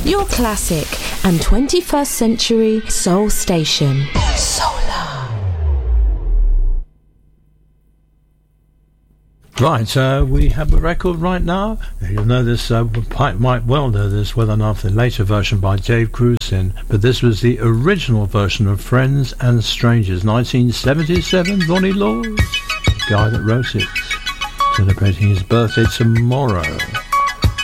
your classic and 21st century soul station. Solar. Right, we have a record right now. You'll know this, might well know this well enough, the later version by Dave Grusin, but this was the original version of Friends and Strangers, 1977, Ronnie Laws, the guy that wrote it, celebrating his birthday tomorrow.